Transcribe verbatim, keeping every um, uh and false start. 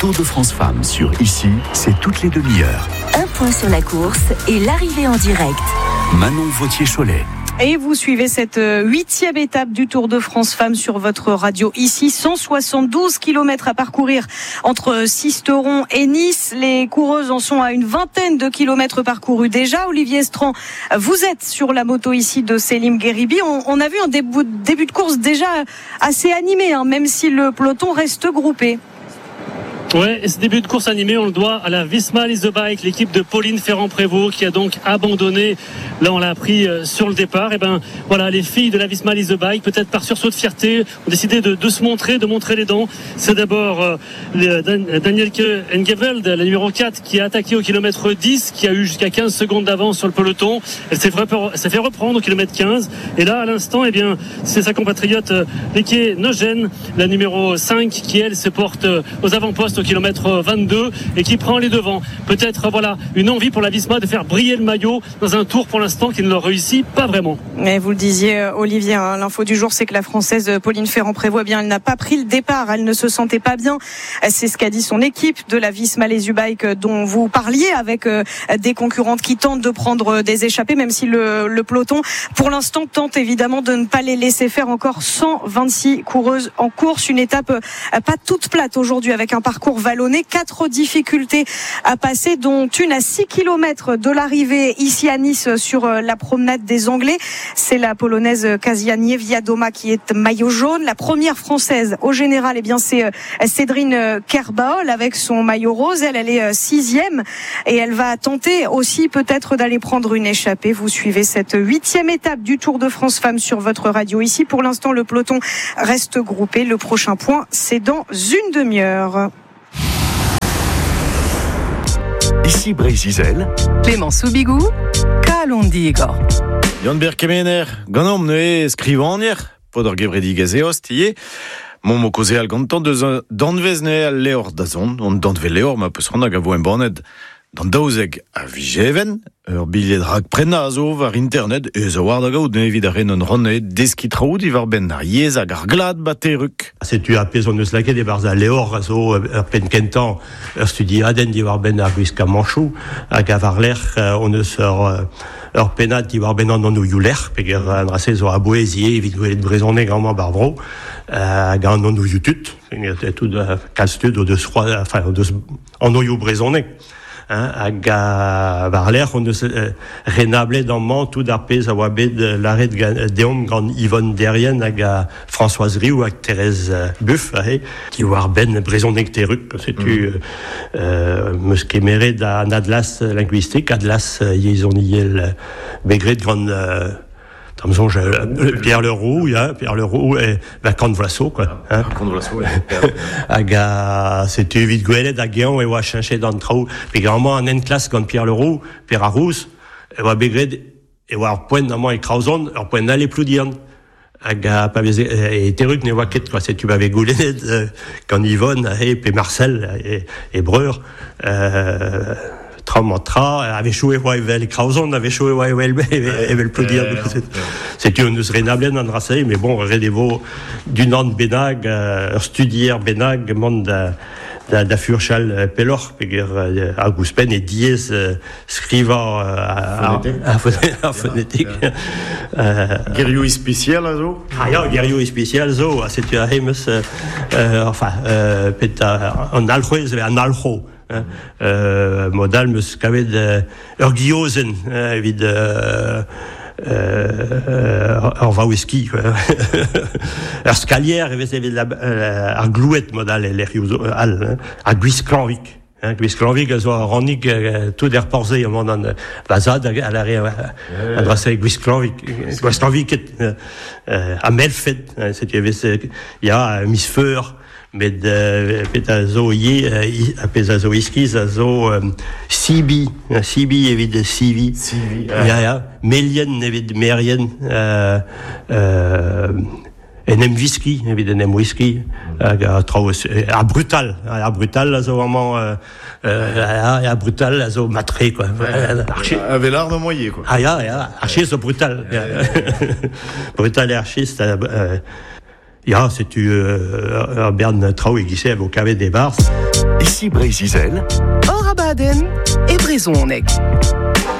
Tour de France Femmes sur Ici, c'est toutes les demi-heures. Un point sur la course et l'arrivée en direct. Manon Vautier-Cholet. Et vous suivez cette huitième étape du Tour de France Femmes sur votre radio ici. cent soixante-douze kilomètres à parcourir entre Sisteron et Nice. Les coureuses en sont à une vingtaine de kilomètres parcourus déjà. Olivier Estran, vous êtes sur la moto ici de Selim Gheribi. On, on a vu un début, début de course déjà assez animé, hein, même si le peloton reste groupé. Ouais, et ce début de course animée, on le doit à la Visma Lease the Bike, l'équipe de Pauline Ferrand-Prévot qui a donc abandonné. Là, on l'a appris sur le départ. Et ben, voilà, les filles de la Visma Lease the Bike, peut-être par sursaut de fierté, ont décidé de, de se montrer, de montrer les dents. C'est d'abord euh, le, Dan, Danielke Engeveld, la numéro quatre, qui a attaqué au kilomètre dix, qui a eu jusqu'à quinze secondes d'avance sur le peloton. Elle s'est, elle s'est fait reprendre au kilomètre quinze. Et là, à l'instant, eh bien, c'est sa compatriote Leke Nogent, la numéro cinq, qui elle se porte aux avant-postes au kilomètre vingt-deux et qui prend les devants. Peut-être voilà une envie pour la Visma de faire briller le maillot dans un tour pour l'instant qui ne leur réussit pas vraiment. Mais vous le disiez Olivier, hein, l'info du jour c'est que la Française Pauline Ferrand-Prévot, eh bien elle n'a pas pris le départ, elle ne se sentait pas bien. C'est ce qu'a dit son équipe de la Visma Lease the Bike dont vous parliez, avec euh, des concurrentes qui tentent de prendre des échappées, même si le, le peloton pour l'instant tente évidemment de ne pas les laisser faire. Encore cent vingt-six coureuses en course, une étape euh, pas toute plate aujourd'hui avec un parcours vallonné, quatre difficultés à passer, dont une à six kilomètres de l'arrivée ici à Nice sur la promenade des Anglais. C'est la polonaise Kasia Niewiadoma qui est maillot jaune. La première française au général, eh bien c'est Cédrine Kerbaol avec son maillot rose. Elle, elle est sixième et elle va tenter aussi peut-être d'aller prendre une échappée. Vous suivez cette huitième étape du Tour de France Femmes sur votre radio ici. Pour l'instant, le peloton reste groupé. Le prochain point, c'est dans une demi-heure. Ici Brésil, Clément Soubigou, Kalondigo. Jan Berkemener, ganom ne skrivanier, podor gevredi gazeost, ie, mon mokoze al gantan de danvezne al leor dazon, on danve leor ma peus ran hag a vo en baned. Dan daouzeg a vijeven, ur billet rak prena a zo var internet, e zo war da gaout ne evit a renon ronne deskit raout ivar ben ar yez hag ar glad bateruk. Setu a pezon eus laket e barz a leor a zo ur pen kentan ur studi aden di war ben ar gwiska manchou, hag a var ler on eus ur, ur penat di war ben an an o youler, peger an rase zo a boezie evit gwelet brezoneg gant bar vro, hag an an o youtut, tout kalstud o deus froid, enfin o deus an o you brezoneg. Hein, hag a var ler on eus euh, renable dans man tout ar pez a oa bet l'arret deom gant Yvonne Derrien hag a Françoise Riou hag Thérèse euh, Buff ahe, ki war ben brezoneg teruk, setu mm. euh, meus kemeret da an adlas linguistique, adlas euh, yezon iel begret gant euh, Tamson, euh, Pierre Leroux, ya, Pierre Leroux, et Vacant Vlasso, quoi. Hein. Vacant Vlasso, ouais. Aga, c'était vite gwelet à Guéon et wa chercher dans le trou. Puis grand-mère en une classe quand Pierre Leroux, Pierre Arous, et wa begred, et wa point normalement et Krauson, alors point d'aller plus dire. Aga, pas et Teruk ne wa ket, quoi. C'est tu m'avais goulé, quand Yvonne, et puis Marcel, et, et Breur, euh, Traumatra avait joué Waivel Krauson avait joué Waivel Evel Pludir c'était une renablen en rassé mais bon redevo d'une an benag euh, studier benag monde da da furchal pelor peger Auguspen et diez scriva à phonétique guerrier spécial zo ah ja guerrier spécial zo c'est un hemes enfin peta en alchois en alcho Uh, modal meus kavet uh, ur giozen uh, evit uh, uh, ur vaoueski ur skalier evit evit uh, ar glouet modal e l'er youz al uh, ar gwisklanvik hein, gwisklanvik a zo a rannig uh, tout er porze amant an vazad a la re an drase gwisklanvik gwisklanvik uh, a melfet uh, c'est evit ya mis feur med uh, pet a zo ye uh, a pet a zo iskiz a zo um, Sibi uh, Sibi evit Sivi Sivi ya ya Melien evit Merien uh, uh, enem whisky evit enem whisky hag a traoz a brutal a brutal a zo vraiment uh, uh, a brutal a zo matre quoi a velar no moye quoi ah ya ya archi zo brutal brutal et archiste uh, Ja, c'est tu euh, Bern Trau et Guisset au cavet des bars. Ici Brésil. Orabaden et Brézonek.